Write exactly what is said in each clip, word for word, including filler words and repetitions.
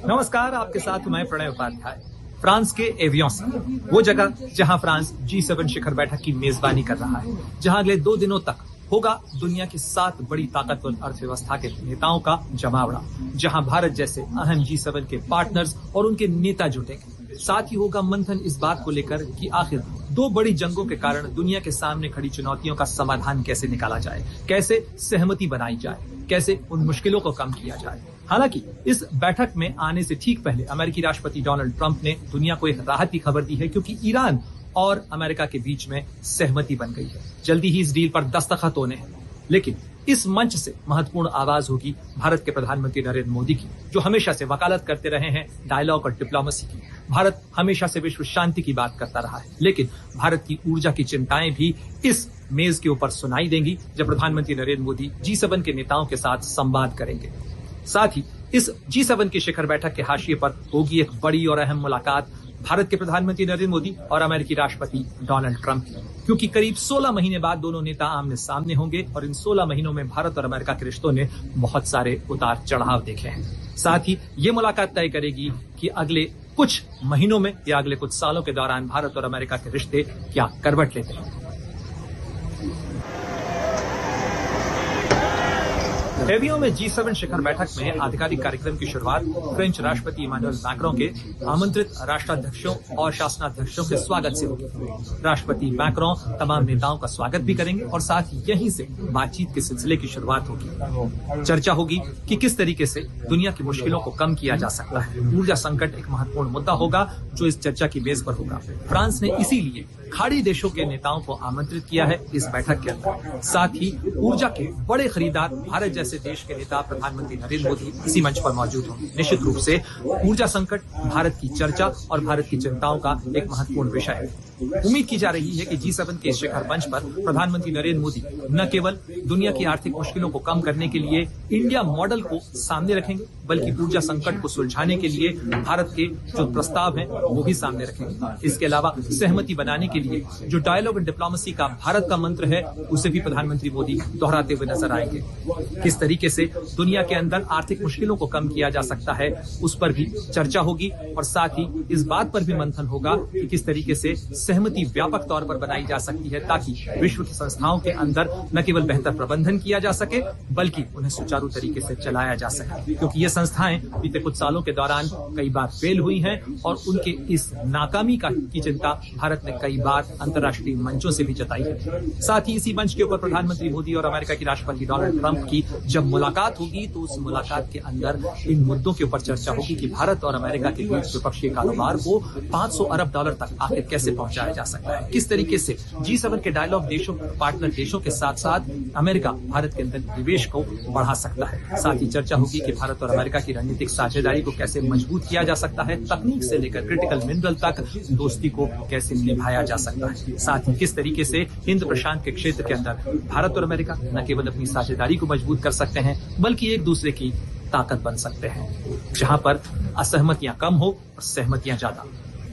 नमस्कार, आपके साथ मैं प्रणय उपाध्याय। फ्रांस के एवियन से, वो जगह जहां फ्रांस जी सेवन शिखर बैठक की मेजबानी कर रहा है, जहां अगले दो दिनों तक होगा दुनिया की सात बड़ी ताकतवर अर्थव्यवस्था के नेताओं का जमावड़ा, जहां भारत जैसे अहम जी सेवन के पार्टनर्स और उनके नेता जुटेंगे। साथ ही होगा मंथन इस बात को लेकर कि आखिर दो बड़ी जंगों के कारण दुनिया के सामने खड़ी चुनौतियों का समाधान कैसे निकाला जाए, कैसे सहमति बनाई जाए, कैसे उन मुश्किलों को कम किया जाए। हालांकि इस बैठक में आने से ठीक पहले अमेरिकी राष्ट्रपति डोनाल्ड ट्रंप ने दुनिया को एक राहत की खबर दी है, क्योंकि ईरान और अमेरिका के बीच में सहमति बन गई है। जल्दी ही इस डील पर दस्तखत होने हैं। लेकिन इस मंच से महत्वपूर्ण आवाज होगी भारत के प्रधानमंत्री नरेंद्र मोदी की, जो हमेशा से वकालत करते रहे हैं डायलॉग और डिप्लोमेसी की। भारत हमेशा से विश्व शांति की बात करता रहा है, लेकिन भारत की ऊर्जा की चिंताएं भी इस मेज के ऊपर सुनाई देंगी जब प्रधानमंत्री नरेंद्र मोदी जी सेवन के नेताओं के साथ संवाद करेंगे। साथ ही इस जी सेवन की शिखर बैठक के हाशिए पर होगी एक बड़ी और अहम मुलाकात भारत के प्रधानमंत्री नरेंद्र मोदी और अमेरिकी राष्ट्रपति डोनाल्ड ट्रंप की, क्योंकि करीब सोलह महीने बाद दोनों नेता आमने सामने होंगे और इन सोलह महीनों में भारत और अमेरिका के रिश्तों ने बहुत सारे उतार चढ़ाव देखे हैं। साथ ही ये मुलाकात तय करेगी कि अगले कुछ महीनों में या अगले कुछ सालों के दौरान भारत और अमेरिका के रिश्ते क्या करवट लेते हैं। एवियन में जी सेवन शिखर बैठक में आधिकारिक कार्यक्रम की शुरुआत फ्रेंच राष्ट्रपति इमानुएल मैक्रों के आमंत्रित राष्ट्राध्यक्षों और शासनाध्यक्षों के स्वागत से होगी। राष्ट्रपति मैक्रों तमाम नेताओं का स्वागत भी करेंगे और साथ ही यहीं से बातचीत के सिलसिले की शुरुआत होगी। चर्चा होगी कि किस तरीके से दुनिया की मुश्किलों को कम किया जा सकता है। ऊर्जा संकट एक महत्वपूर्ण मुद्दा होगा जो इस चर्चा की मेज पर होगा। फ्रांस ने इसीलिए खाड़ी देशों के नेताओं को आमंत्रित किया है इस बैठक के अंदर। साथ ही ऊर्जा के बड़े खरीदार भारत जैसे देश के नेता प्रधानमंत्री नरेंद्र मोदी इसी मंच पर मौजूद होंगे। निश्चित रूप से ऊर्जा संकट भारत की चर्चा और भारत की चिंताओं का एक महत्वपूर्ण विषय है। उम्मीद की जा रही है कि जी सेवन के शिखर मंच पर प्रधानमंत्री नरेंद्र मोदी न केवल दुनिया की आर्थिक मुश्किलों को कम करने के लिए इंडिया मॉडल को सामने रखेंगे, बल्कि ऊर्जा संकट को सुलझाने के लिए भारत के जो प्रस्ताव हैं वो भी सामने रखेंगे। इसके अलावा सहमति बनाने के लिए जो डायलॉग एंड डिप्लोमेसी का भारत का मंत्र है, उसे भी प्रधानमंत्री मोदी दोहराते हुए नजर आएंगे। किस तरीके से दुनिया के अंदर आर्थिक मुश्किलों को कम किया जा सकता है, उस पर भी चर्चा होगी और साथ ही इस बात पर भी मंथन होगा कि किस तरीके से सहमति व्यापक तौर पर बनाई जा सकती है, ताकि विश्व की संस्थाओं के अंदर न केवल बेहतर प्रबंधन किया जा सके, बल्कि उन्हें सुचारू तरीके से चलाया जा सके। क्योंकि ये संस्थाएं बीते कुछ सालों के दौरान कई बार फेल हुई हैं और उनके इस नाकामी का की चिंता भारत ने कई बार अंतर्राष्ट्रीय मंचों से भी जताई है। साथ ही इसी मंच के ऊपर प्रधानमंत्री मोदी और अमेरिका के राष्ट्रपति डोनाल्ड ट्रंप की जब मुलाकात होगी, तो उस मुलाकात के अंदर इन मुद्दों के ऊपर चर्चा होगी कि भारत और अमेरिका के बीच द्विपक्षीय कारोबार को पाँच सौ अरब डॉलर तक आखिर कैसे पहुंचाया जा सकता है। किस तरीके से जी सेवन के डायलॉग देशों, पार्टनर देशों के साथ साथ अमेरिका भारत के अंदर निवेश को बढ़ा सकता है। साथ ही चर्चा होगी कि भारत और अमेरिका की रणनीतिक साझेदारी को कैसे मजबूत किया जा सकता है, तकनीक से लेकर क्रिटिकल मिनरल तक दोस्ती को कैसे निभाया जा सकता है। साथ ही किस तरीके से हिंद प्रशांत के क्षेत्र के अंदर भारत और अमेरिका न केवल अपनी साझेदारी को मजबूत कर सकते हैं, बल्कि एक दूसरे की ताकत बन सकते हैं, जहां पर असहमतियां कम हो और सहमतियां ज्यादा।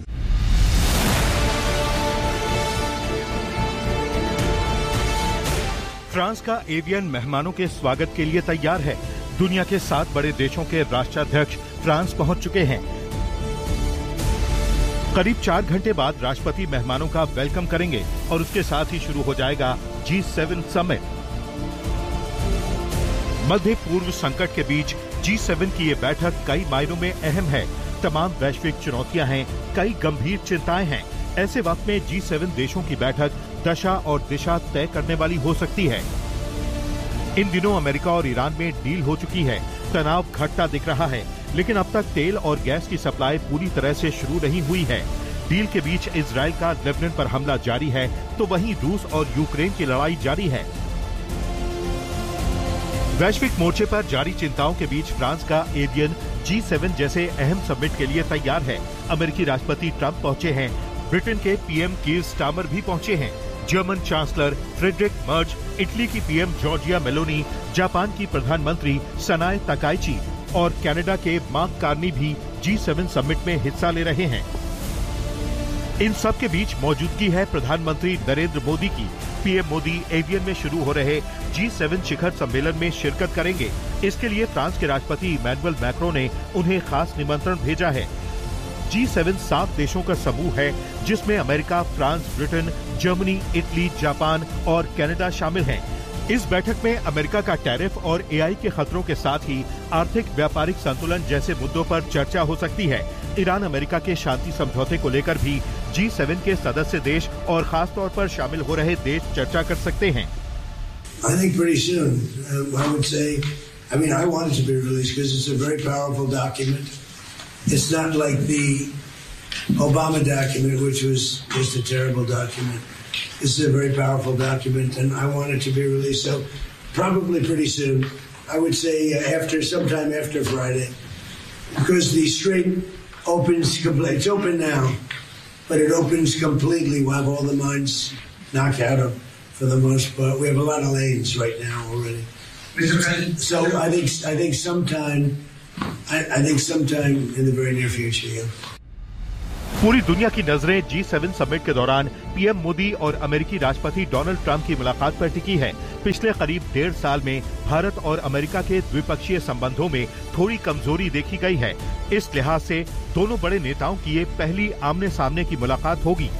फ्रांस का एवियन मेहमानों के स्वागत के लिए तैयार है। दुनिया के सात बड़े देशों के राष्ट्राध्यक्ष फ्रांस पहुंच चुके हैं। करीब चार घंटे बाद राष्ट्रपति मेहमानों का वेलकम करेंगे और उसके साथ ही शुरू हो जाएगा जी सेवन समिट। मध्य पूर्व संकट के बीच जी सेवन की ये बैठक कई मायनों में अहम है। तमाम वैश्विक चुनौतियां हैं, कई गंभीर चिंताएं हैं। ऐसे वक्त में जी सेवन देशों की बैठक दशा और दिशा तय करने वाली हो सकती है। इन दिनों अमेरिका और ईरान में डील हो चुकी है, तनाव घटता दिख रहा है, लेकिन अब तक तेल और गैस की सप्लाई पूरी तरह से शुरू नहीं हुई है। डील के बीच इजराइल का लेबनान पर हमला जारी है, तो वहीं रूस और यूक्रेन की लड़ाई जारी है। वैश्विक मोर्चे पर जारी चिंताओं के बीच फ्रांस का एवियन जी सेवन जैसे अहम समिट के लिए तैयार है। अमेरिकी राष्ट्रपति ट्रंप पहुंचे हैं, ब्रिटेन के पीएम कीर स्टारमर भी पहुंचे हैं, German chancellor Friedrich Merz, Italy की पीएम जॉर्जिया मेलोनी, जापान की प्रधानमंत्री सनाए तकाइची और कनाडा के मार्क कार्नी भी जी सेवन समिट में हिस्सा ले रहे हैं। इन सब के बीच मौजूदगी है प्रधानमंत्री नरेंद्र मोदी की। पीएम मोदी एवियन में शुरू हो रहे जी सेवन शिखर सम्मेलन में शिरकत करेंगे। इसके लिए फ्रांस के राष्ट्रपति इमैनुअल मैक्रों ने उन्हें खास निमंत्रण भेजा है। जी सेवन सात देशों का समूह है जिसमें America, France, Britain, Germany, Italy, Japan और कनाडा शामिल हैं। इस बैठक में अमेरिका का टैरिफ और एआई के खतरों के साथ ही आर्थिक व्यापारिक संतुलन जैसे मुद्दों पर चर्चा हो सकती है। ईरान अमेरिका के शांति समझौते को लेकर भी जी सेवन के सदस्य देश और खास तौर पर शामिल हो रहे देश चर्चा कर सकते हैं। I think pretty soon, um, I would say, I mean, I want it to be released because it's a very powerful document. It's not like the Obama document, which was just a terrible document. This is a very powerful document, and I want it to be released. So probably pretty soon, I would say after, sometime after Friday, because the strait opens completely. It's open now, but it opens completely. We'll have all the mines knocked out of, for the most part. We have a lot of lanes right now already. So I think I think sometime, I, I think sometime in the very near future. Yeah. पूरी दुनिया की नजरें जी seven summit के दौरान PM Modi और अमेरिकी राष्ट्रपति Donald Trump की मुलाकात पर टिकी है। पिछले करीब डेढ़ साल में भारत और अमेरिका के द्विपक्षीय संबंधों में थोड़ी कमजोरी देखी गई है। इस लिहाज से दोनों बड़े नेताओं की ये पहली आमने सामने की मुलाकात होगी।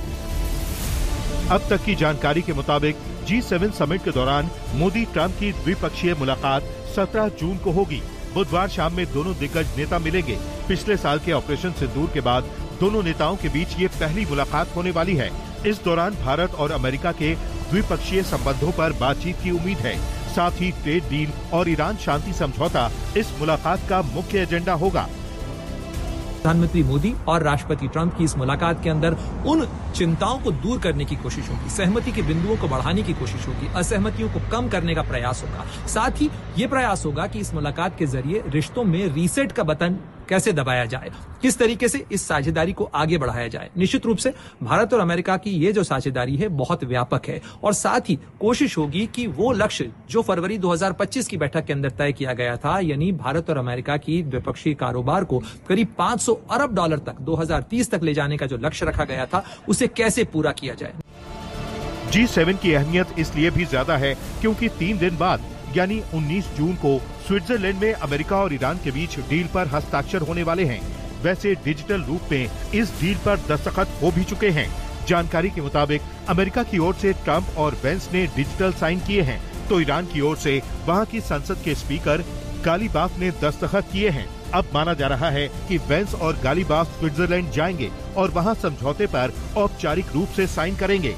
अब तक की जानकारी के मुताबिक जी सेवन समिट के दौरान मोदी ट्रंप की द्विपक्षीय मुलाकात सत्रह जून को होगी। बुधवार शाम में दोनों दिग्गज नेता मिलेंगे। पिछले साल के ऑपरेशन सिंदूर के बाद दोनों नेताओं के बीच ये पहली मुलाकात होने वाली है। इस दौरान भारत और अमेरिका के द्विपक्षीय संबंधों पर बातचीत की उम्मीद है। साथ ही ट्रेड डील और ईरान शांति समझौता इस मुलाकात का मुख्य एजेंडा होगा। प्रधानमंत्री मोदी और राष्ट्रपति ट्रंप की इस मुलाकात के अंदर उन चिंताओं को दूर करने की कोशिश होगी, सहमति के बिंदुओं को बढ़ाने की कोशिश होगी, असहमतियों को कम करने का प्रयास होगा। साथ ही ये प्रयास होगा कि इस मुलाकात के जरिए रिश्तों में रीसेट का बटन कैसे दबाया जाए, किस तरीके से इस साझेदारी को आगे बढ़ाया जाए। निश्चित रूप से भारत और अमेरिका की ये जो साझेदारी है बहुत व्यापक है और साथ ही कोशिश होगी कि वो लक्ष्य जो फरवरी दो हज़ार पच्चीस की बैठक के अंदर तय किया गया था, यानी भारत और अमेरिका की द्विपक्षीय कारोबार को करीब पांच सौ अरब डॉलर तक दो हज़ार तीस तक ले जाने का जो लक्ष्य रखा गया था, उसे कैसे पूरा किया जाए। जी सेवन की अहमियत इसलिए भी ज्यादा है क्योंकि तीन दिन बाद यानी उन्नीस जून को स्विट्जरलैंड में अमेरिका और ईरान के बीच डील पर हस्ताक्षर होने वाले हैं। वैसे डिजिटल रूप में इस डील पर दस्तखत हो भी चुके हैं। जानकारी के मुताबिक अमेरिका की ओर से ट्रंप और वेंस ने डिजिटल साइन किए हैं, तो ईरान की ओर से वहां की संसद के स्पीकर गालिबाफ ने दस्तखत किए हैं। अब माना जा रहा है कि वेंस और गालिबाफ स्विट्जरलैंड जाएंगे और वहां समझौते पर औपचारिक रूप से साइन करेंगे।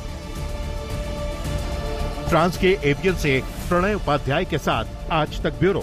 फ्रांस के एवियन से प्रणय उपाध्याय के साथ आज तक ब्यूरो।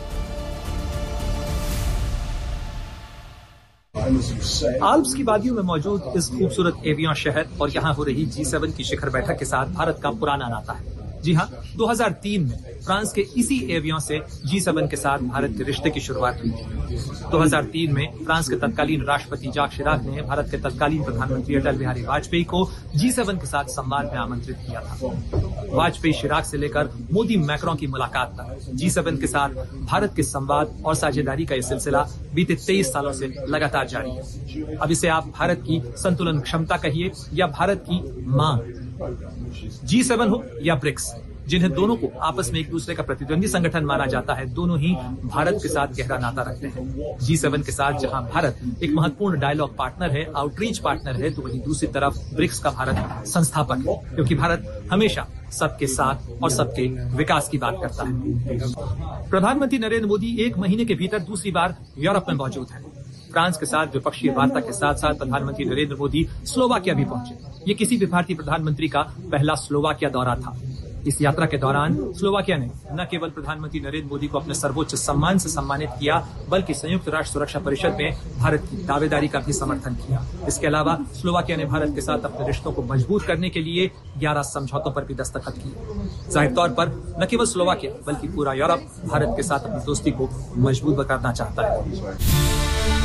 आल्प्स की वादियों में मौजूद इस खूबसूरत एवियन शहर और यहाँ हो रही जी सेवन की शिखर बैठक के साथ भारत का पुराना नाता है। जी हाँ, दो हज़ार तीन में फ्रांस के इसी एवियन से जी सेवन के साथ भारत के रिश्ते की शुरुआत हुई थी। दो हज़ार तीन में फ्रांस के तत्कालीन राष्ट्रपति जाक शिराक ने भारत के तत्कालीन प्रधानमंत्री अटल बिहारी वाजपेयी को जी सेवन के साथ संवाद में आमंत्रित किया था। वाजपेयी शिराक से लेकर मोदी मैक्रों की मुलाकात तक जी सेवन के साथ भारत के संवाद और साझेदारी का यह सिलसिला बीते तेईस सालों से लगातार जारी है। अब इसे आप भारत की संतुलन क्षमता कहिए या भारत की मांग। जी सेवन हो या ब्रिक्स, जिन्हें दोनों को आपस में एक दूसरे का प्रतिद्वंदी संगठन माना जाता है, दोनों ही भारत के साथ गहरा नाता रखते हैं। जी सेवन के साथ जहां भारत एक महत्वपूर्ण डायलॉग पार्टनर है, आउटरीच पार्टनर है, तो वहीं दूसरी तरफ ब्रिक्स का भारत संस्थापक है, क्योंकि भारत हमेशा सबके साथ और सबके विकास की बात करता है। प्रधानमंत्री नरेंद्र मोदी एक महीने के भीतर दूसरी बार यूरोप में मौजूद हैं। फ्रांस के साथ द्विपक्षीय वार्ता के साथ साथ प्रधानमंत्री नरेंद्र मोदी स्लोवाकिया भी पहुंचे। ये किसी भी भारतीय प्रधानमंत्री का पहला स्लोवाकिया दौरा था। इस यात्रा के दौरान स्लोवाकिया ने न केवल प्रधानमंत्री नरेंद्र मोदी को अपने सर्वोच्च सम्मान से सम्मानित किया, बल्कि संयुक्त राष्ट्र सुरक्षा परिषद में भारत की दावेदारी का भी समर्थन किया। इसके अलावा स्लोवाकिया ने भारत के साथ अपने रिश्तों को मजबूत करने के लिए ग्यारह समझौतों पर भी दस्तखत किए। जाहिर तौर पर न केवल स्लोवाकिया बल्कि पूरा यूरोप भारत के साथ अपनी दोस्ती को मजबूत करना चाहता है।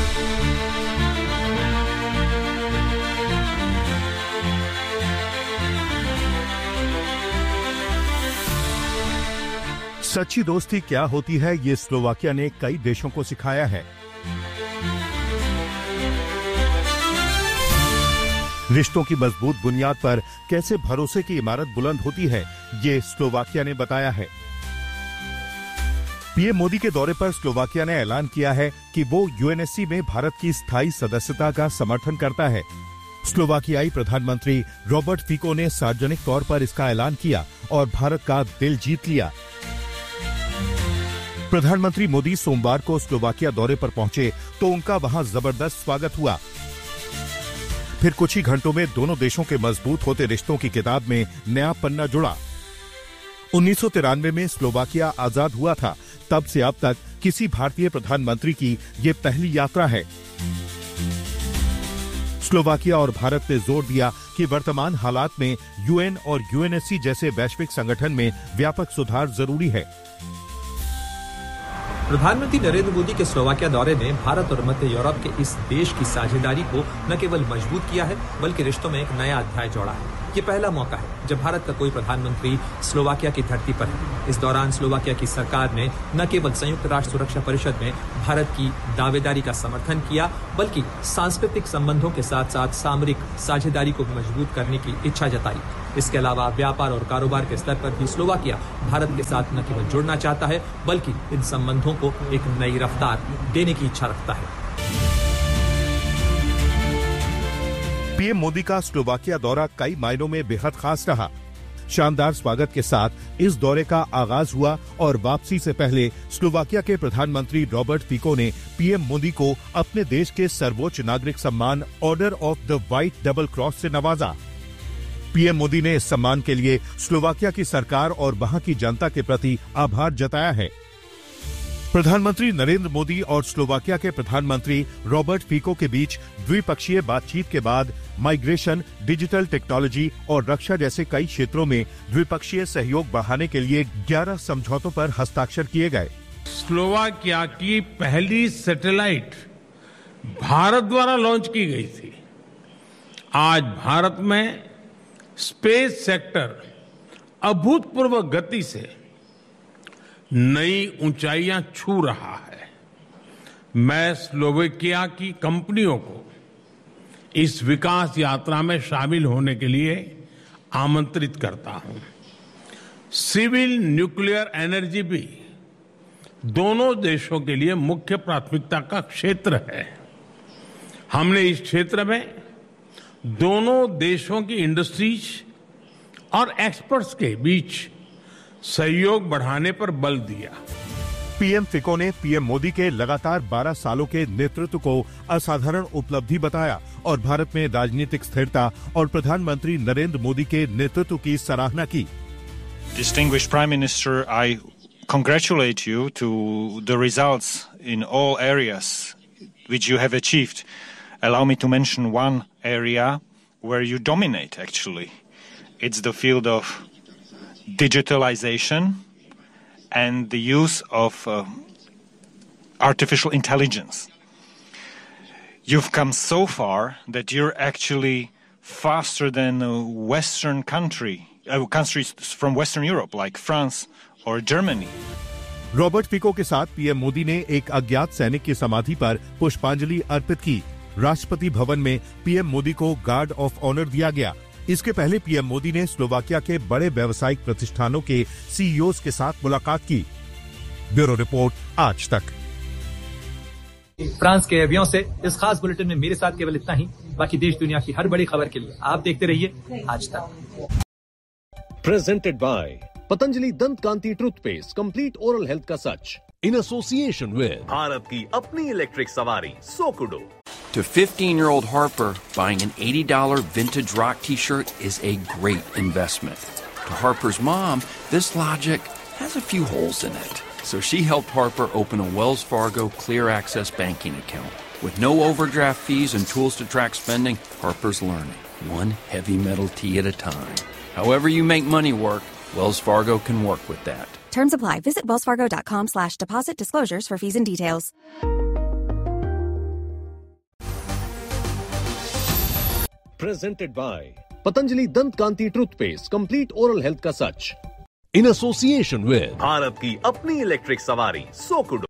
सच्ची दोस्ती क्या होती है, ये स्लोवाकिया ने कई देशों को सिखाया है। रिश्तों की मजबूत बुनियाद पर कैसे भरोसे की इमारत बुलंद होती है, ये स्लोवाकिया ने बताया है। पीएम मोदी के दौरे पर स्लोवाकिया ने ऐलान किया है कि वो यूएनएससी में भारत की स्थायी सदस्यता का समर्थन करता है। स्लोवाकियाई प्रधानमंत्री रॉबर्ट फिको ने सार्वजनिक तौर पर इसका ऐलान किया और भारत का दिल जीत लिया। प्रधानमंत्री मोदी सोमवार को स्लोवाकिया दौरे पर पहुंचे तो उनका वहां जबरदस्त स्वागत हुआ। फिर कुछ ही घंटों में दोनों देशों के मजबूत होते रिश्तों की किताब में नया पन्ना जुड़ा। उन्नीस सौ तिरानवे में स्लोवाकिया आजाद हुआ था। तब से अब तक किसी भारतीय प्रधानमंत्री की ये पहली यात्रा है। स्लोवाकिया और भारत ने जोर दिया कि वर्तमान हालात में यूएन और यूएनएससी जैसे वैश्विक संगठन में व्यापक सुधार जरूरी है। प्रधानमंत्री नरेंद्र मोदी के स्लोवाकिया दौरे ने भारत और मध्य यूरोप के इस देश की साझेदारी को न केवल मजबूत किया है बल्कि रिश्तों में एक नया अध्याय जोड़ा है। ये पहला मौका है जब भारत का कोई प्रधानमंत्री स्लोवाकिया की धरती पर है। इस दौरान स्लोवाकिया की सरकार ने न केवल संयुक्त राष्ट्र सुरक्षा परिषद में भारत की दावेदारी का समर्थन किया बल्कि सांस्कृतिक संबंधों के साथ साथ सामरिक साझेदारी को भी मजबूत करने की इच्छा जताई। इसके अलावा व्यापार और कारोबार के स्तर पर भी स्लोवाकिया भारत के साथ न केवल जुड़ना चाहता है बल्कि इन संबंधों को एक नई रफ्तार देने की इच्छा रखता है। पीएम मोदी का स्लोवाकिया दौरा कई मायनों में बेहद खास रहा। शानदार स्वागत के साथ इस दौरे का आगाज हुआ और वापसी से पहले स्लोवाकिया के प्रधानमंत्री रॉबर्ट फिको ने पीएम मोदी को अपने देश के सर्वोच्च नागरिक सम्मान order of the white double cross से नवाजा। पीएम मोदी ने इस सम्मान के लिए स्लोवाकिया की सरकार और वहां की जनता के प्रति आभार जताया है। प्रधानमंत्री नरेंद्र मोदी और स्लोवाकिया के प्रधानमंत्री रॉबर्ट फिको के बीच द्विपक्षीय बातचीत के बाद माइग्रेशन, डिजिटल टेक्नोलॉजी और रक्षा जैसे कई क्षेत्रों में द्विपक्षीय सहयोग बढ़ाने के लिए ग्यारह समझौतों पर हस्ताक्षर किए गए। स्लोवाकिया की पहली सैटेलाइट भारत द्वारा लॉन्च की गई थी। आज भारत में स्पेस सेक्टर अभूतपूर्व गति से नई ऊंचाइयां छू रहा है। मैं स्लोवाकिया की कंपनियों को इस विकास यात्रा में शामिल होने के लिए आमंत्रित करता हूं। सिविल न्यूक्लियर एनर्जी भी दोनों देशों के लिए मुख्य प्राथमिकता का क्षेत्र है। हमने इस क्षेत्र में दोनों देशों की इंडस्ट्रीज और एक्सपर्ट्स के बीच सहयोग बढ़ाने पर बल दिया। पीएम फिको ने पीएम मोदी के लगातार बारह सालों के नेतृत्व को असाधारण उपलब्धि बताया और भारत में राजनीतिक स्थिरता और प्रधानमंत्री नरेंद्र मोदी के नेतृत्व की सराहना की। Distinguished Prime Minister, I congratulate you to the results in all areas which you have achieved. Allow me to mention one area where you dominate, actually. It's the field of digitalization and the use of uh, artificial intelligence. You've come so far that you're actually faster than a Western country, uh, countries from Western Europe like France or Germany. Robert Fico के साथ PM Modi ने एक अज्ञात सैनिक की समाधि पर पुष्पांजलि अर्पित की। राष्ट्रपति भवन में पीएम मोदी को गार्ड ऑफ ऑनर दिया गया। इसके पहले पीएम मोदी ने स्लोवाकिया के बड़े व्यावसायिक प्रतिष्ठानों के सीईओज के साथ मुलाकात की। ब्यूरो रिपोर्ट, आज तक। फ्रांस के एवियन से इस खास बुलेटिन में मेरे साथ केवल इतना ही। बाकी देश दुनिया की हर बड़ी खबर के लिए आप देखते रहिए आज तक। प्रेजेंटेड बाय पतंजलि दंत कांति टूथपेस्ट, कंप्लीट ओरल हेल्थ का सच, इन एसोसिएशन विद भारत की अपनी इलेक्ट्रिक सवारी सोकुडो। To fifteen-year-old Harper, buying an eighty dollars vintage rock t-shirt is a great investment. To Harper's mom, this logic has a few holes in it. So she helped Harper open a Wells Fargo Clear Access banking account. With no overdraft fees and tools to track spending, Harper's learning, one heavy metal tee at a time. However you make money work, Wells Fargo can work with that. Terms apply. Visit wellsfargo.com slash deposit disclosures for fees and details. Presented by Patanjali दंत कांति toothpaste, complete oral health का सच, in association with Bharat की अपनी electric सवारी सोकुडो।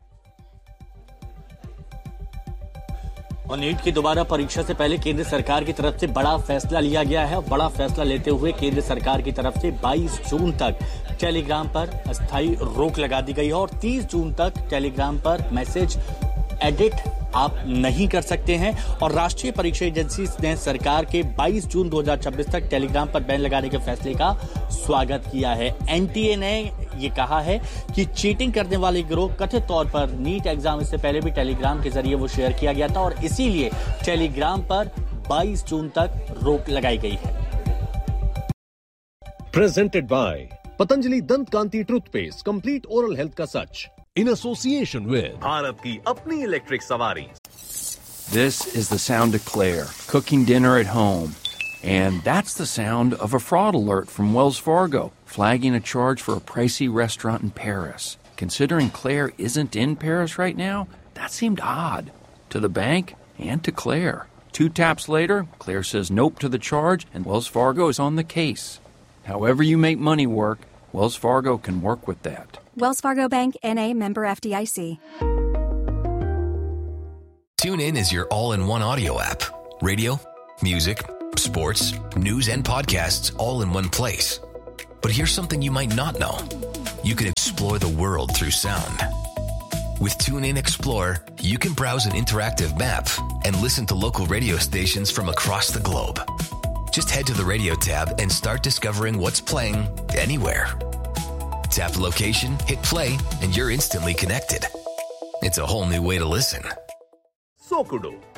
और NEET की दोबारा परीक्षा से पहले केंद्र सरकार की तरफ से बड़ा फैसला लिया गया है। बड़ा फैसला लेते हुए केंद्र सरकार की तरफ से बाईस जून तक टेलीग्राम पर अस्थायी रोक लगा दी गई है और तीस जून तक टेलीग्राम पर मैसेज एडिट आप नहीं कर सकते हैं। और राष्ट्रीय परीक्षा एजेंसी ने सरकार के बाईस जून दो हज़ार छब्बीस तक टेलीग्राम पर बैन लगाने के फैसले का स्वागत किया है। एनटीए ने ये कहा है कि चीटिंग करने वाले गिरोह कथित तौर पर नीट एग्जाम इससे पहले भी टेलीग्राम के जरिए वो शेयर किया गया था और इसीलिए टेलीग्राम पर बाईस जून तक रोक लगाई गई है। Presented by Patanjali Dant Kanti Toothpaste, Complete Oral Health का सच, in association with भारत की अपनी इलेक्ट्रिक सवारी। This is the sound of Claire cooking dinner at home. And that's the sound of a fraud alert from Wells Fargo, flagging a charge for a pricey restaurant in Paris. Considering Claire isn't in Paris right now, that seemed odd to the bank and to Claire. Two taps later, Claire says nope to the charge, and Wells Fargo is on the case. However you make money work, Wells Fargo can work with that. Wells Fargo Bank, N A, member F D I C. TuneIn is your all-in-one audio app. Radio, music, sports, news, and podcasts all in one place. But here's something you might not know. You can explore the world through sound. With TuneIn Explorer, you can browse an interactive map and listen to local radio stations from across the globe. Just head to the radio tab and start discovering what's playing anywhere. Tap location, hit play, and you're instantly connected. It's a whole new way to listen. Sokudu